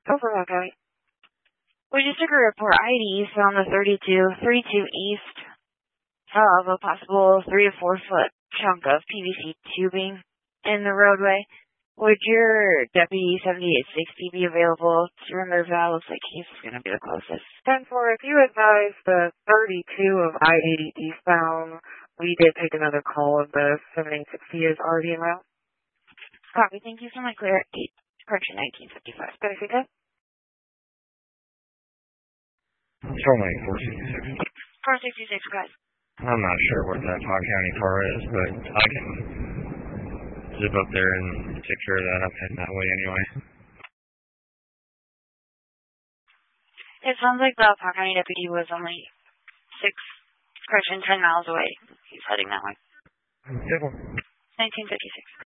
Go for it, Cody. We just took a report ID on the 32 East of a possible 3 to 4 foot chunk of PVC tubing in the roadway. Would your Deputy 7860 be available to remove that? Looks like he's going to be the closest. 10-4, if you advise the 32 of I-80 eastbound, we did take another call of the 7860 is already en route. Copy. Thank you so much. Clear. Correction 1955. Can I see that? Control 466. 466, guys. I'm not sure what that Pond County car is, but I can zip up there and take care of that. I'm heading that way anyway. It sounds like the Pond County deputy was only 10 miles away. He's heading that way. 1956.